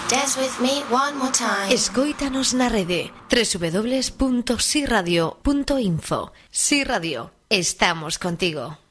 Dance with me one more time. Escóitanos na rede www.siradio.info. Si Radio, estamos contigo.